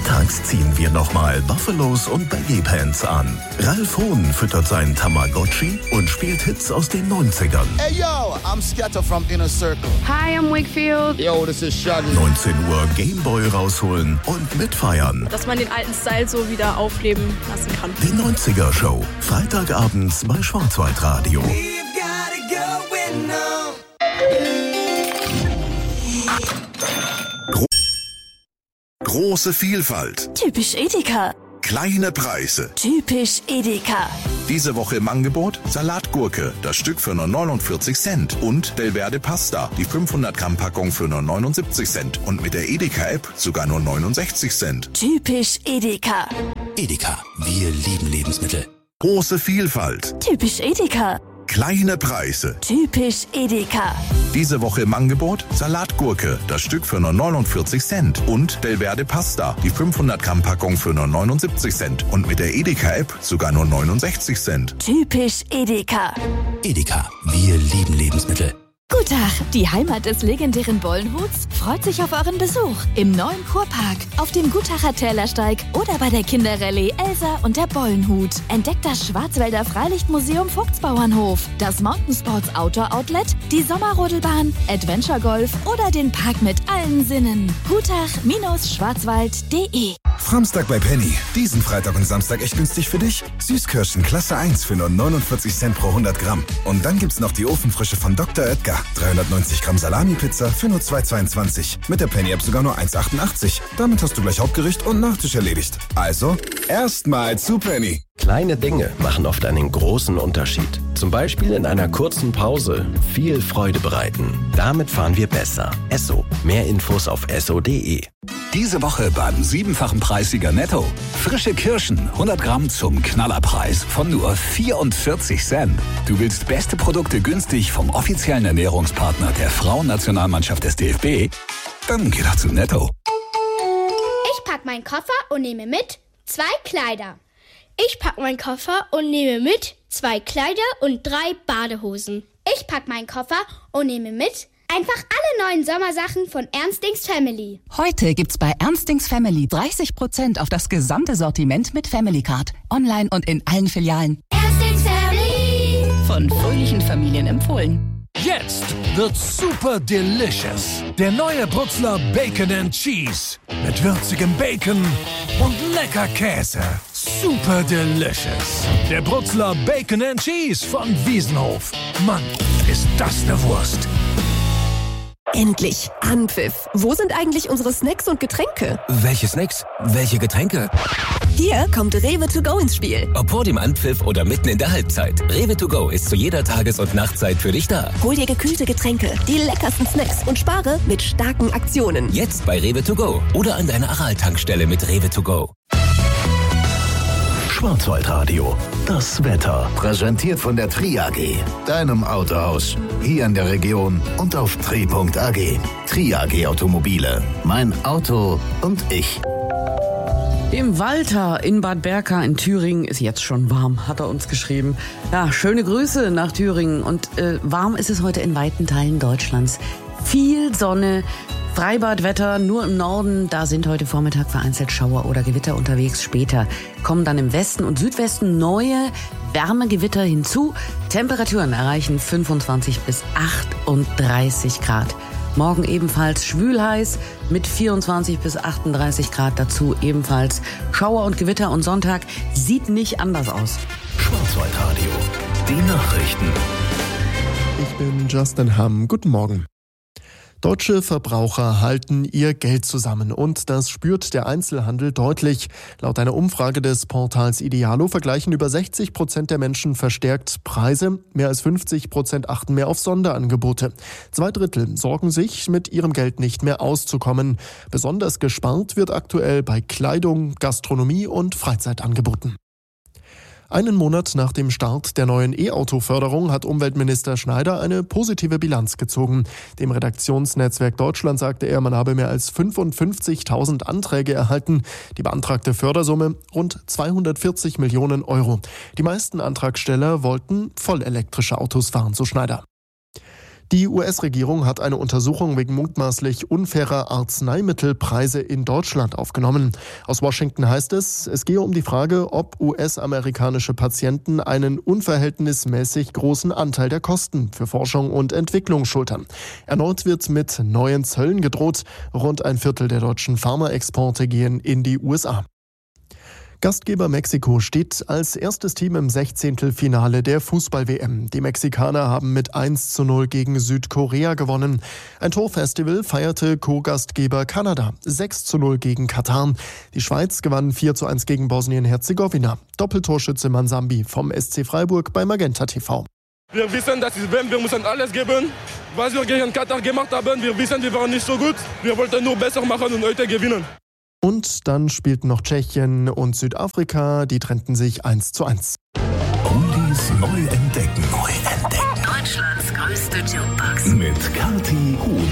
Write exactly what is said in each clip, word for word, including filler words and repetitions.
Freitags ziehen wir nochmal Buffalos und Baggy Pants an. Ralf Hohn füttert seinen Tamagotchi und spielt Hits aus den neunzigern. Hey yo, I'm Skepta from Inner Circle. Hi, I'm Wakefield. Yo, this is Shaggy. neunzehn Uhr Gameboy rausholen und mitfeiern. Dass man den alten Style so wieder aufleben lassen kann. Die neunziger Show. Freitagabends bei Schwarzwaldradio. Gro- Große Vielfalt. Typisch Edeka. Kleine Preise. Typisch Edeka. Diese Woche im Angebot Salatgurke, das Stück für nur neunundvierzig Cent. Und Belverde Pasta, die fünfhundert Gramm Packung für nur neunundsiebzig Cent. Und mit der Edeka-App sogar nur neunundsechzig Cent. Typisch Edeka. Edeka, wir lieben Lebensmittel. Große Vielfalt. Typisch Edeka. Kleine Preise. Typisch Edeka. Diese Woche im Angebot Salatgurke, das Stück für nur neunundvierzig Cent. Und Belverde Pasta, die fünfhundert Gramm Packung für nur neunundsiebzig Cent. Und mit der Edeka-App sogar nur neunundsechzig Cent. Typisch Edeka. Edeka, wir lieben Lebensmittel. Guten Tag, die Heimat des legendären Bollenhuts freut sich auf euren Besuch im neuen Kurpark, auf dem Gutacher Tälersteig oder bei der Kinderrallye Elsa und der Bollenhut. Entdeckt das Schwarzwälder Freilichtmuseum Vogtsbauernhof, das Mountain Sports Outdoor Outlet, die Sommerrodelbahn, Adventure Golf oder den Park mit allen Sinnen. gutach Schwarzwald punkt de. Framstag bei Penny. Diesen Freitag und Samstag echt günstig für dich. Süßkirschen Klasse eins für nur neunundvierzig Cent pro hundert Gramm. Und dann gibt's noch die Ofenfrische von Doktor Oetker. dreihundertneunzig Gramm Salami-Pizza für nur zwei Euro zweiundzwanzig. Mit der Penny-App sogar nur eins Euro achtundachtzig. Damit hast du gleich Hauptgericht und Nachtisch erledigt. Also, erstmal zu Penny. Kleine Dinge machen oft einen großen Unterschied. Zum Beispiel in einer kurzen Pause viel Freude bereiten. Damit fahren wir besser. Esso. Mehr Infos auf esso punkt de. Diese Woche beim siebenfachen Preissieger Netto. Frische Kirschen, hundert Gramm zum Knallerpreis von nur vierundvierzig Cent. Du willst beste Produkte günstig vom offiziellen Ernährungspartner der Frauennationalmannschaft des D F B? Dann geh doch zu Netto. Ich pack meinen Koffer und nehme mit zwei Kleider. Ich pack meinen Koffer und nehme mit zwei Kleider und drei Badehosen. Ich pack meinen Koffer und nehme mit einfach alle neuen Sommersachen von Ernstings Family. Heute gibt's bei Ernstings Family dreißig Prozent auf das gesamte Sortiment mit Family Card. Online und in allen Filialen. Ernstings Family. Von fröhlichen Familien empfohlen. Jetzt wird's super delicious. Der neue Brutzler Bacon and Cheese. Mit würzigem Bacon und lecker Käse. Super delicious. Der Brutzler Bacon and Cheese von Wiesenhof. Mann, ist das eine Wurst. Endlich! Anpfiff! Wo sind eigentlich unsere Snacks und Getränke? Welche Snacks? Welche Getränke? Hier kommt Rewe to go ins Spiel. Ob vor dem Anpfiff oder mitten in der Halbzeit. Rewe to go ist zu jeder Tages- und Nachtzeit für dich da. Hol dir gekühlte Getränke, die leckersten Snacks und spare mit starken Aktionen. Jetzt bei Rewe to go oder an deiner Aral-Tankstelle mit Rewe to go. Schwarzwaldradio. Das Wetter. Präsentiert von der Tri A G. Deinem Autohaus. Hier in der Region und auf tri punkt a g. Tri A G Automobile. Mein Auto und ich. Dem Walter in Bad Berka in Thüringen ist jetzt schon warm, hat er uns geschrieben. Ja, schöne Grüße nach Thüringen. Und äh, warm ist es heute in weiten Teilen Deutschlands. Viel Sonne, Freibadwetter nur im Norden. Da sind heute Vormittag vereinzelt Schauer oder Gewitter unterwegs. Später kommen dann im Westen und Südwesten neue Wärmegewitter hinzu. Temperaturen erreichen fünfundzwanzig bis achtunddreißig Grad. Morgen ebenfalls schwülheiß mit vierundzwanzig bis achtunddreißig Grad. Dazu ebenfalls Schauer und Gewitter. Und Sonntag sieht nicht anders aus. Schwarzwaldradio. Die Nachrichten. Ich bin Justin Hamm. Guten Morgen. Deutsche Verbraucher halten ihr Geld zusammen und das spürt der Einzelhandel deutlich. Laut einer Umfrage des Portals Idealo vergleichen über sechzig Prozent der Menschen verstärkt Preise. Mehr als fünfzig Prozent achten mehr auf Sonderangebote. Zwei Drittel sorgen sich, mit ihrem Geld nicht mehr auszukommen. Besonders gespart wird aktuell bei Kleidung, Gastronomie und Freizeitangeboten. Einen Monat nach dem Start der neuen E-Auto-Förderung hat Umweltminister Schneider eine positive Bilanz gezogen. Dem Redaktionsnetzwerk Deutschland sagte er, man habe mehr als fünfundfünfzigtausend Anträge erhalten. Die beantragte Fördersumme rund zweihundertvierzig Millionen Euro. Die meisten Antragsteller wollten vollelektrische Autos fahren, so Schneider. Die U S-Regierung hat eine Untersuchung wegen mutmaßlich unfairer Arzneimittelpreise in Deutschland aufgenommen. Aus Washington heißt es, es gehe um die Frage, ob U S-amerikanische Patienten einen unverhältnismäßig großen Anteil der Kosten für Forschung und Entwicklung schultern. Erneut wird mit neuen Zöllen gedroht. Rund ein Viertel der deutschen Pharmaexporte gehen in die U S A. Gastgeber Mexiko steht als erstes Team im Sechzehntelfinale der Fußball-W M. Die Mexikaner haben mit eins zu null gegen Südkorea gewonnen. Ein Torfestival feierte Co-Gastgeber Kanada. sechs zu null gegen Katar. Die Schweiz gewann vier zu eins gegen Bosnien-Herzegowina. Doppeltorschütze Mansambi vom S C Freiburg bei Magenta T V. Wir wissen, das ist W M, wir müssen alles geben. Was wir gegen Katar gemacht haben, wir wissen, wir waren nicht so gut. Wir wollten nur besser machen und heute gewinnen. Und dann spielten noch Tschechien und Südafrika, die trennten sich eins zu eins. Oldies neu entdecken. Neu entdecken. Deutschlands größte Jukebox. Mit Kathi Huhn.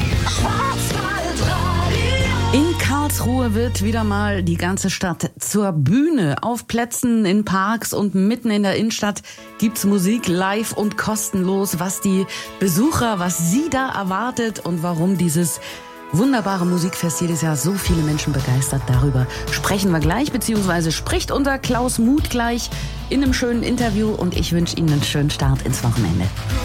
In Karlsruhe wird wieder mal die ganze Stadt zur Bühne. Auf Plätzen, in Parks und mitten in der Innenstadt gibt's Musik live und kostenlos. Was die Besucher, was sie da erwartet und warum dieses wunderbare Musikfest jedes Jahr so viele Menschen begeistert. Darüber sprechen wir gleich, beziehungsweise spricht unser Klaus Muth gleich in einem schönen Interview. Und ich wünsche Ihnen einen schönen Start ins Wochenende.